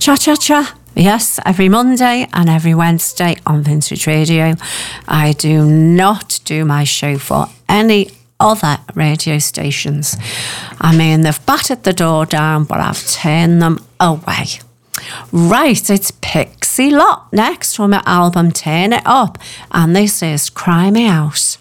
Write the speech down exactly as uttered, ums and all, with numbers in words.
Cha Cha Cha. Yes, every Monday and every Wednesday on Vintage Radio. I do not do my show for any other radio stations. I mean, they've battered the door down, but I've turned them away. Right, it's Pixie Lott next from her album Turn It Up, and this is Cry Me Out.